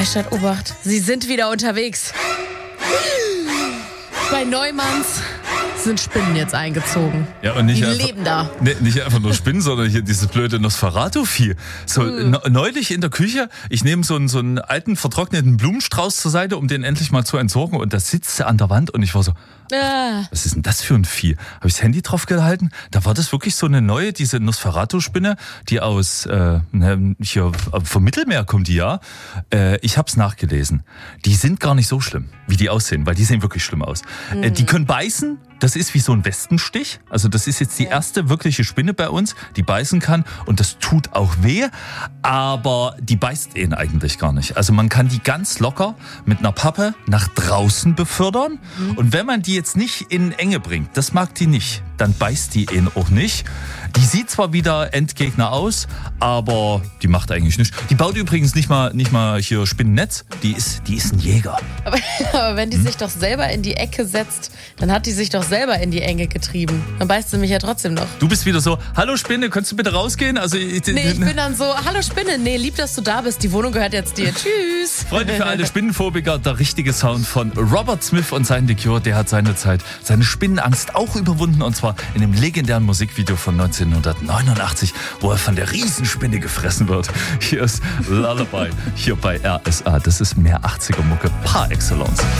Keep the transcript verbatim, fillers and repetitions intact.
Freistadt Obacht, Sie sind wieder unterwegs. Bei Neumanns sind Spinnen jetzt eingezogen. Ja, und nicht Die einfach, leben da. Ne, nicht einfach nur Spinnen, sondern hier dieses blöde Nosferatu-Vieh. So, Mm. ne, neulich in der Küche, ich nehme so einen, so einen alten, vertrockneten Blumenstrauß zur Seite, um den endlich mal zu entsorgen. Und da sitzt er an der Wand und ich war so, Ah. was ist denn das für ein Vieh? Habe ich das Handy drauf gehalten? Da war das wirklich so eine neue, diese Nosferatu-Spinne, die aus äh, ne, hier vom Mittelmeer kommt die ja. Äh, ich habe es nachgelesen. Die sind gar nicht so schlimm, wie die aussehen, weil die sehen wirklich schlimm aus. Mhm. Äh, die können beißen. Das ist wie so ein Westenstich. Also das ist jetzt die Ja. erste wirkliche Spinne bei uns, die beißen kann. Und das tut auch weh, aber die beißt ihn eigentlich gar nicht. Also man kann die ganz locker mit einer Pappe nach draußen befördern. Mhm. Und wenn man die jetzt nicht in Enge bringt, das mag die nicht, dann beißt die ihn auch nicht. Die sieht zwar wieder Endgegner aus, aber die macht eigentlich nichts. Die baut übrigens nicht mal, nicht mal hier Spinnennetz. Die ist, die ist ein Jäger. Aber, aber wenn die Hm? sich doch selber in die Ecke setzt, dann hat die sich doch selber in die Enge getrieben. Dann beißt sie mich ja trotzdem noch. Du bist wieder so, hallo Spinne, kannst du bitte rausgehen? Also ich, Nee, ich bin dann so, hallo Spinne, nee, lieb, dass du da bist. Die Wohnung gehört jetzt dir. Tschüss. Freunde, für alle Spinnenphobiker, der richtige Sound von Robert Smith und sein The Cure. Der hat seinerzeit seine Spinnenangst auch überwunden, und zwar in dem legendären Musikvideo von neunzehnhundertneunundachtzig, wo er von der Riesenspinne gefressen wird. Hier ist Lullaby, hier bei R S A. Das ist mehr achtziger Mucke par excellence.